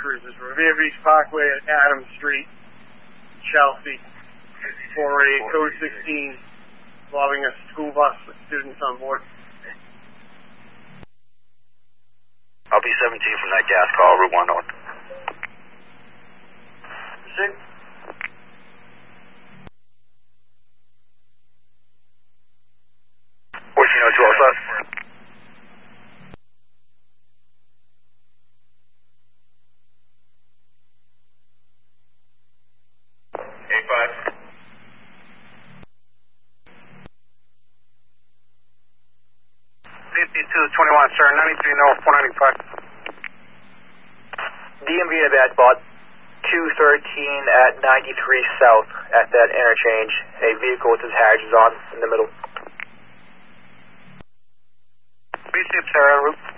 Cruises, Revere Beach Parkway at Adams Street, Chelsea, for a code 16 involving a school bus with students on board. I'll be 17 from that gas call, Route 1 North. Six. What's your note, 12 8-5. 5221, sir, 93 North, 495. DMV in a bad spot, 213 at 93 South at that interchange. A vehicle with its hazards on in the middle. Receive, sir, en route.